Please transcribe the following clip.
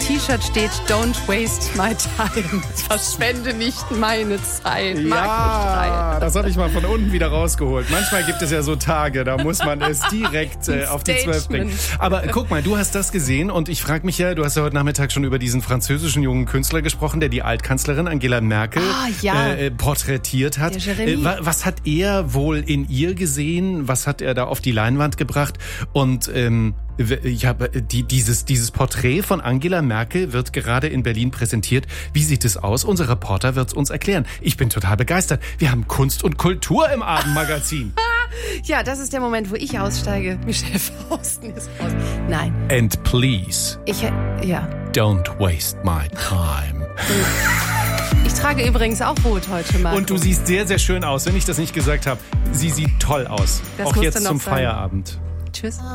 T-Shirt steht Don't waste my time. Verschwende nicht meine Zeit. Ja, das habe ich mal von unten wieder rausgeholt. Manchmal gibt es ja so Tage, da muss man es direkt auf die 12 bringen. Aber guck mal, du hast das gesehen und ich frage mich ja, du hast ja heute Nachmittag schon über diesen französischen jungen Künstler gesprochen, der die Altkanzlerin Angela Merkel porträtiert hat. Was hat er wohl in ihr gesehen? Was hat er da auf die Leinwand gebracht? Und dieses Porträt von Angela Merkel wird gerade in Berlin präsentiert. Wie sieht es aus? Unser Reporter wird es uns erklären. Ich bin total begeistert. Wir haben Kunst und Kultur im Abendmagazin. Ja, das ist der Moment, wo ich aussteige. Michelle Fausten ist raus. Nein. And please, don't waste my time. Ich trage übrigens auch Rot heute, Marco. Und du siehst sehr, sehr schön aus, wenn ich das nicht gesagt habe. Sie sieht toll aus. Das auch jetzt musste noch zum sein. Feierabend. Tschüss.